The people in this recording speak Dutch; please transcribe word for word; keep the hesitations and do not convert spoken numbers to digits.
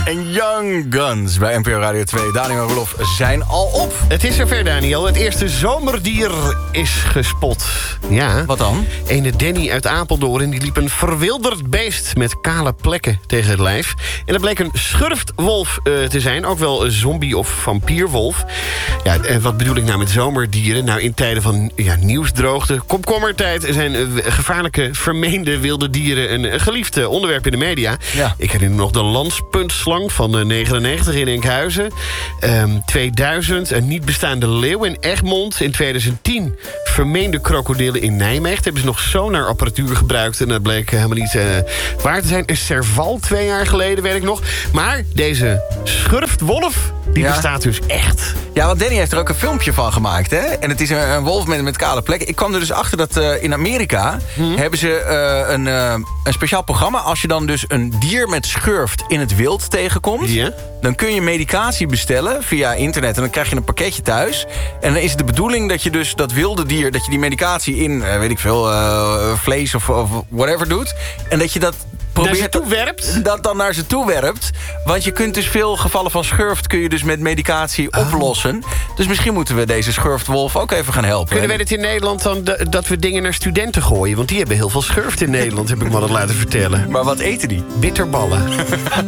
En Young Guns bij N P O Radio twee. Daniel en Roelof zijn al op. Het is zover, Daniel. Het eerste zomerdier is gespot. Ja. Wat dan? Ene Danny uit Apeldoorn die liep een verwilderd beest met kale plekken tegen het lijf. En dat bleek een schurftwolf uh, te zijn. Ook wel een zombie- of vampierwolf. Ja, en wat bedoel ik nou met zomerdieren? Nou, in tijden van ja, nieuwsdroogte, komkommertijd zijn uh, gevaarlijke vermeende wilde dieren een uh, geliefd uh, onderwerp in de media. Ja. Ik herinner nog de landspuntslang van uh, negenennegentig in Enkhuizen. Um, tweeduizend, een niet bestaande leeuw in Egmond. In tweeduizend tien vermeende krokodillen in Nijmegen. Hebben ze nog sonarapparatuur gebruikt en dat bleek helemaal niet uh, waar te zijn. Een serval twee jaar geleden, weet ik nog. Maar deze schurftwolf, die ja. bestaat dus echt. Ja, want Danny heeft er ook een filmpje van gemaakt, hè? En het is een, een wolf met, met kale plekken. Ik kwam er dus achter dat uh, in Amerika hmm. hebben ze uh, een, uh, een speciaal programma. Als je dan dus een dier met schurft in het wild tegenkomt, Ja. dan kun je medicatie bestellen via internet. En dan krijg je een pakketje thuis. En dan is het de bedoeling dat je dus dat wilde dier, dat je die medicatie in, uh, weet ik veel, uh, vlees of, of whatever doet. En dat je dat probeert naar ze toe werpt? Dat dan naar ze toe werpt. Want je kunt dus veel gevallen van schurft kun je dus met medicatie oh. oplossen. Dus misschien moeten we deze schurftwolf ook even gaan helpen. Kunnen wij dit in Nederland dan d- dat we dingen naar studenten gooien? Want die hebben heel veel schurft in Nederland, heb ik me al laten vertellen. Maar wat eten die? Bitterballen.